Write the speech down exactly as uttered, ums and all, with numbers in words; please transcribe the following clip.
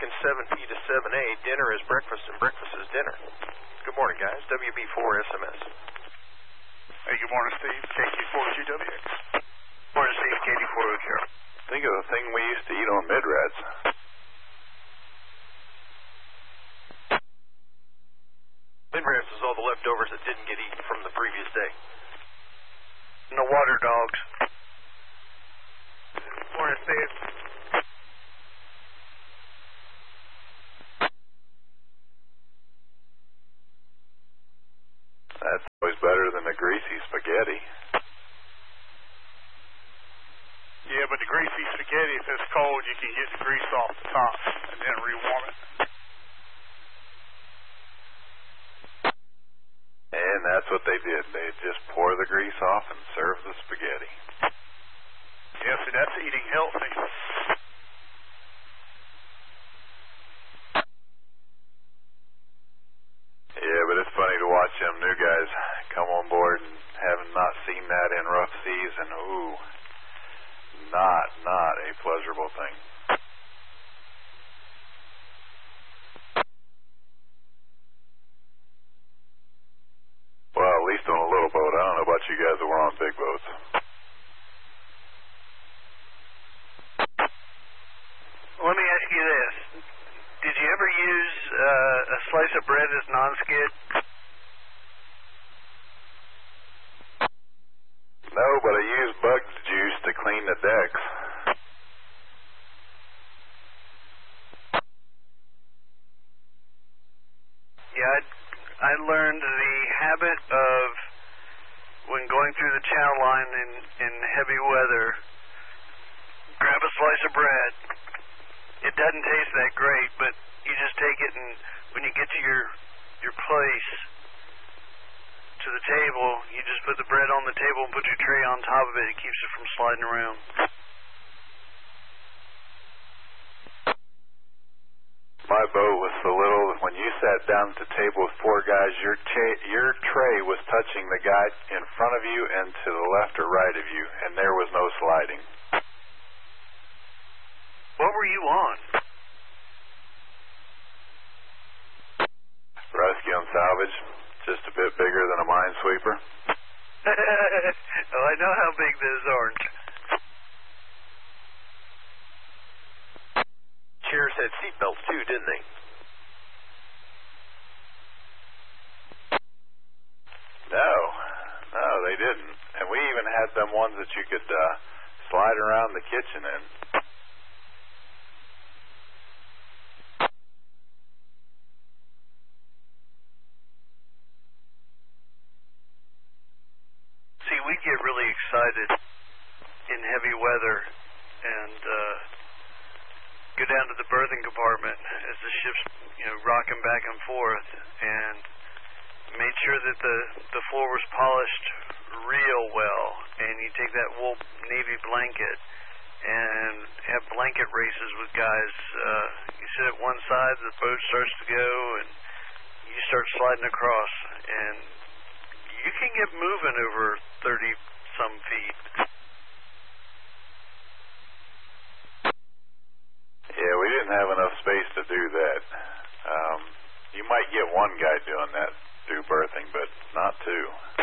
Falcon seven P to seven A, dinner is breakfast and breakfast is dinner. Good morning, guys. W B four S M S. Hey, good morning, Steve. K Q four Q W X. Morning, Steve. K D four O Carol. Think of the thing we used to eat on Midrads. Midrads was all the leftovers that didn't get eaten from the previous day. And the water dogs. Morning, Steve. That's always better than the greasy spaghetti. Yeah, but the greasy spaghetti, if it's cold, you can get the grease off the top and then rewarm it. And that's what they did. They'd just pour the grease off and serve the spaghetti. Yeah, see, that's eating healthy. Yeah, but it's funny to watch them new guys come on board and having not seen that in rough seas, and ooh, not, not a pleasurable thing. Well, at least on a little boat. I don't know about you guys that were on big boats. Let me ask you this. Did you ever use uh, a slice of bread as non-skid? No, but I used Bug's juice to clean the decks. Yeah, I, I learned the habit of, when going through the channel line in, in heavy weather, grab a slice of bread. It doesn't taste that great, but you just take it, and when you get to your your place, to the table, you just put the bread on the table and put your tray on top of it. It keeps it from sliding around. My boat was so little that when you sat down at the table with four guys, your cha- your tray was touching the guy in front of you and to the left or right of you, and there was no sliding. What were you on? Rescue and salvage, just a bit bigger than a minesweeper. Oh, I know how big those are. Chairs had seatbelts too, didn't they? No, no, they didn't. And we even had them ones that you could uh, slide around the kitchen in. See, we get really excited in heavy weather and uh, go down to the berthing compartment as the ship's, you know, rocking back and forth, and made sure that the, the floor was polished real well. And you take that wool navy blanket and have blanket races with guys. Uh, you sit at one side, the boat starts to go, and you start sliding across, and you can get moving over thirty some feet. Yeah, we didn't have enough space to do that. Um, you might get one guy doing that through berthing, but not two.